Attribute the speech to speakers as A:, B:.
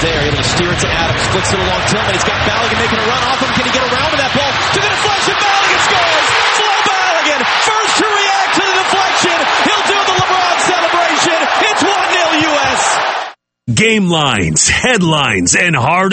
A: there, able to steer it to Adams, flicks it along Tillman. He's got Balogun making a run off him. Can he get around to that ball? To the deflection, Balogun scores! Flo Balogun, first to react to the deflection. He'll do the LeBron celebration. It's 1-0 U.S.
B: Game lines, headlines, and hard